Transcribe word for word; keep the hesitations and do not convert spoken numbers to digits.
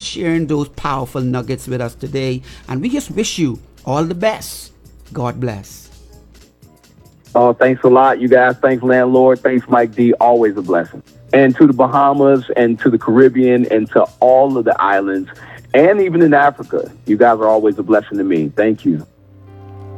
sharing those powerful nuggets with us today. And we just wish you all the best. God bless. Oh, thanks a lot, you guys. Thanks, Landlord. Thanks, Mike D. Always a blessing. And to the Bahamas and to the Caribbean and to all of the islands and even in Africa, you guys are always a blessing to me. Thank you.